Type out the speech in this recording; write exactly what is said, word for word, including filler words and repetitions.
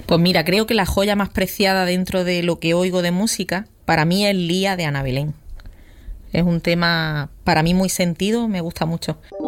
Pues mira, creo que la joya más preciada dentro de lo que oigo de música, para mí es Lía de Ana Belén. Es un tema para mí muy sentido, me gusta mucho.